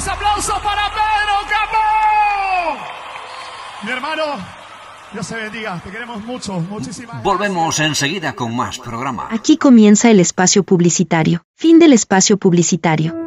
Los aplausos para Pedro Capó. Mi hermano, Dios se bendiga. Te queremos mucho, muchísimas gracias. Volvemos enseguida con más programa. Aquí comienza el espacio publicitario. Fin del espacio publicitario.